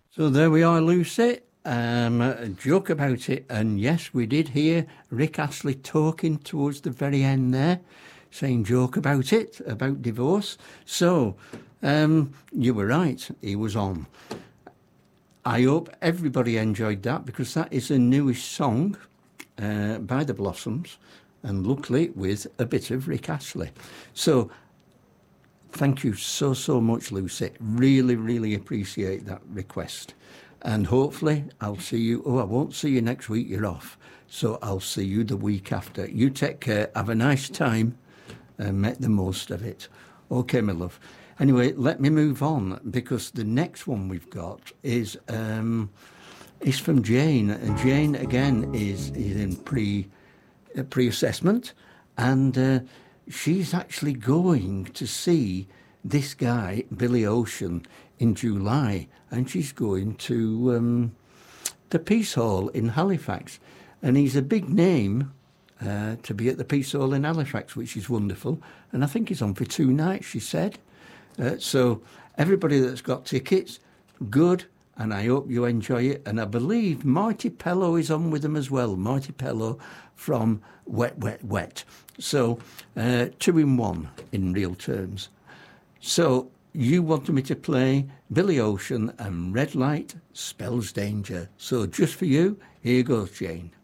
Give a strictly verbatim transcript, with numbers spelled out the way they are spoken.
So there we are, Lucy. Um, a joke about it. And yes, we did hear Rick Astley talking towards the very end there, saying joke about it, about divorce. So um, you were right, he was on. I hope everybody enjoyed that, because that is a newish song uh, by the Blossoms, and luckily with a bit of Rick Astley. So thank you so, so much, Lucy. Really, really appreciate that request. And hopefully I'll see you. Oh, I won't see you next week. You're off. So I'll see you the week after. You take care. Have a nice time and make the most of it. Okay, my love. Anyway, let me move on, because the next one we've got is um, is from Jane. And Jane, again, is, is in pre, uh, pre-assessment. And uh, she's actually going to see this guy, Billy Ocean, in July, and she's going to um, the Peace Hall in Halifax. And he's a big name uh, to be at the Peace Hall in Halifax, which is wonderful. And I think he's on for two nights, she said. Uh, so everybody that's got tickets, good, and I hope you enjoy it. And I believe Marty Pello is on with them as well. Marty Pello from Wet, Wet, Wet. So uh, two in one in real terms. So you wanted me to play Billy Ocean and Red Light Spells Danger. So just for you, here goes, Jane.